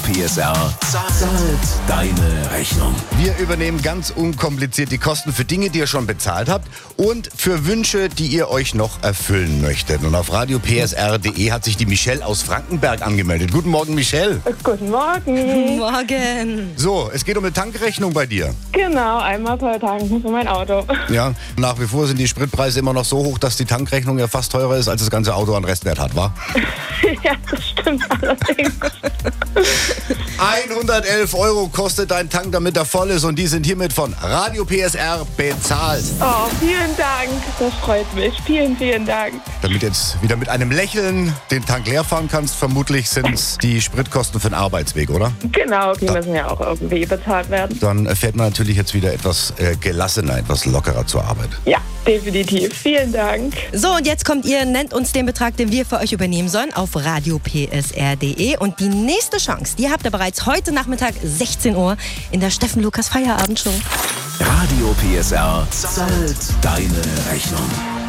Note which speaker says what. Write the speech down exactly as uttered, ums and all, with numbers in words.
Speaker 1: P S R zahlt deine Rechnung.
Speaker 2: Wir übernehmen ganz unkompliziert die Kosten für Dinge, die ihr schon bezahlt habt und für Wünsche, die ihr euch noch erfüllen möchtet. Und auf radio p s r punkt d e hat sich die Michelle aus Frankenberg angemeldet. Guten Morgen, Michelle.
Speaker 3: Guten Morgen.
Speaker 4: Guten Morgen.
Speaker 2: So, es geht um eine Tankrechnung bei dir.
Speaker 3: Genau, einmal per tanken für mein Auto.
Speaker 2: Ja, nach wie vor sind die Spritpreise immer noch so hoch, dass die Tankrechnung ja fast teurer ist, als das ganze Auto an Restwert hat, wa?
Speaker 3: Ja, das stimmt allerdings.
Speaker 2: hundertelf Euro kostet dein Tank, damit er voll ist, und die sind hiermit von Radio P S R bezahlt.
Speaker 3: Oh, vielen Dank. Das freut mich. Vielen, vielen Dank.
Speaker 2: Damit jetzt wieder mit einem Lächeln den Tank leer fahren kannst, vermutlich sind es die Spritkosten für den Arbeitsweg, oder?
Speaker 3: Genau, die
Speaker 2: Da-
Speaker 3: müssen ja auch irgendwie bezahlt werden.
Speaker 2: Dann fährt man natürlich jetzt wieder etwas äh, gelassener, etwas lockerer zur Arbeit.
Speaker 3: Ja, definitiv. Vielen Dank.
Speaker 4: So, und jetzt kommt ihr, nennt uns den Betrag, den wir für euch übernehmen sollen, auf radio p s r punkt d e. Und die nächste Chance, die habt ihr bereits heute Nachmittag sechzehn Uhr in der Steffen Lukas Feierabendshow.
Speaker 1: Radio P S R zahlt deine Rechnung.